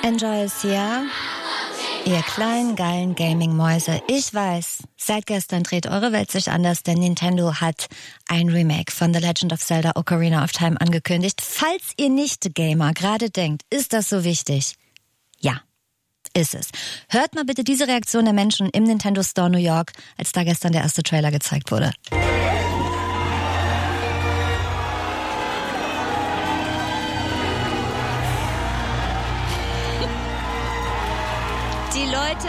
Enjoy is here. Ihr kleinen, geilen Gaming-Mäuse. Ich weiß, seit gestern dreht eure Welt sich anders, denn Nintendo hat ein Remake von The Legend of Zelda Ocarina of Time angekündigt. Falls ihr Nicht-Gamer gerade denkt, ist das so wichtig? Ja, ist es. Hört mal bitte diese Reaktion der Menschen im Nintendo Store New York, als da gestern der erste Trailer gezeigt wurde. Die Leute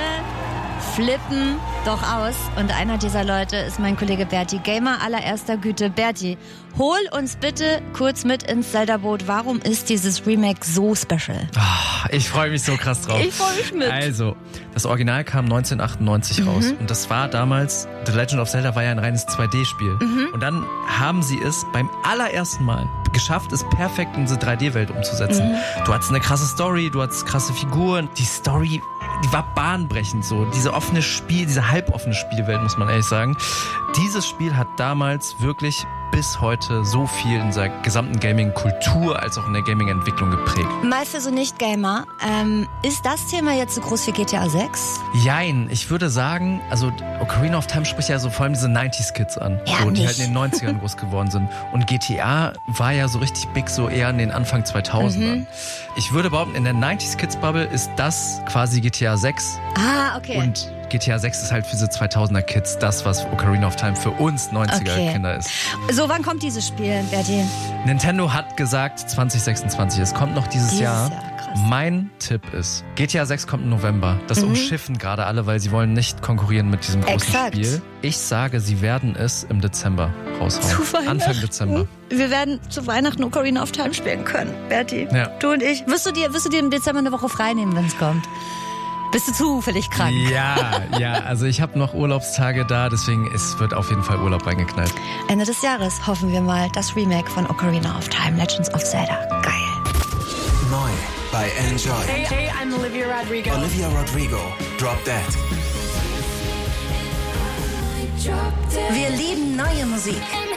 flippen doch aus und einer dieser Leute ist mein Kollege Berti, Gamer allererster Güte. Berti, hol uns bitte kurz mit ins Zelda-Boot. Warum ist dieses Remake so special? Ich freue mich so krass drauf. Ich freue mich mit. Also, das Original kam 1998 raus und das war damals, The Legend of Zelda war ja ein reines 2D-Spiel. Und dann haben sie es beim allerersten Mal geschafft, es perfekt in diese 3D-Welt umzusetzen. Du hattest eine krasse Story, du hattest krasse Figuren. Die Story, die war bahnbrechend so. Diese halboffene Spielwelt, muss man ehrlich sagen. Dieses Spiel hat damals wirklich bis heute so viel in der gesamten Gaming-Kultur als auch in der Gaming-Entwicklung geprägt. Mal für so Nicht-Gamer, ist das Thema jetzt so groß wie GTA 6? Jein, ich würde sagen, also Ocarina of Time spricht ja so vor allem diese 90s-Kids an, Ja, so, die nicht. halt in den 90ern groß geworden sind. Und GTA war ja so richtig big, so eher in den Anfang 2000ern. Ich würde behaupten, in der 90s-Kids-Bubble ist das quasi GTA 6. Ah, okay. Und GTA 6 ist halt für diese 2000er-Kids das, was Ocarina of Time für uns 90er-Kinder ist. So, wann kommt dieses Spiel, Berti? Nintendo hat gesagt 2026. Es kommt noch dieses Jahr. Krass. Mein Tipp ist, GTA 6 kommt im November. Das umschiffen gerade alle, weil sie wollen nicht konkurrieren mit diesem großen Exakt. Spiel. Ich sage, sie werden es im Dezember raushauen. Zu Weihnachten. Anfang Dezember. Wir werden zu Weihnachten Ocarina of Time spielen können, Berti. Ja. Du und ich. Wirst du dir im Dezember eine Woche frei nehmen, wenn es kommt? Bist du zufällig krank? Ja, also ich habe noch Urlaubstage da, deswegen es wird auf jeden Fall Urlaub reingeknallt. Ende des Jahres hoffen wir mal das Remake von Ocarina of Time, Legends of Zelda. Geil. Neu bei Enjoy. Hey, I'm Olivia Rodrigo. Olivia Rodrigo, Drop That. Wir lieben neue Musik.